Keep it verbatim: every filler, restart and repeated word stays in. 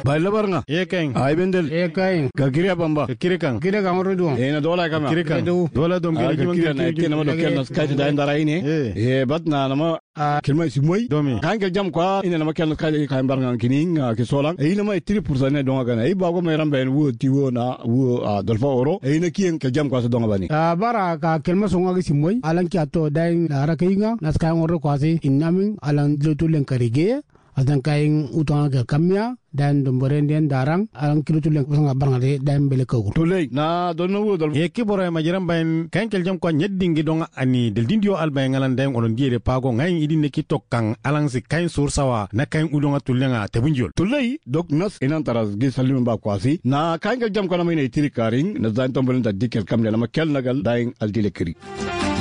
Bai labarnga. E kain. Ai bendel. E kain. Ka kiriya bamba. Ka kiri kan. Kire kan wuro duwa. E na dola kama. Kiri kan. Dola dom Ka kiriya na ke na ma dokel na skai da indara ine. E bat na na ma kilma simoi. Domi. Kan ke jam kwa ina na ma kel skai ka barnga kining ke solang. E na ma three percent ne donga kana. E ba ko me rambe wo ti wo na wo dolfa oro. E na kien ke jam kwa sa donga bani. Bara ka kelma songa ke simoi. Alan ki ato dai la rakinga na skai ngoro kwasi inamin alan lutulen karige. Adan kain utang ke kamya dan domboren den darang alang kilutu leng pasang barang de dan bele ko to lay na donno wo dol e kiboro ma jiram bayin kan kel jam ko nyeddingi donga ani del dindio albay ngalan den onon diere pago ngay idi ne ki tokkan alang si kain sur sawa na kain udonga tulenga te bunjol to lay dok nas enan taras gi salim ba kwasi na kan kel jam ko na may tiri karing na zan tombolen da dikel kamle na makel nagal daing aldile kiri